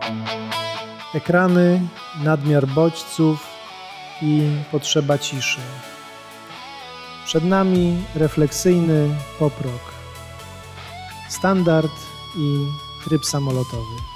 Ekrany, nadmiar bodźców i potrzeba ciszy. Przed nami refleksyjny pop rock, standard i tryb samolotowy.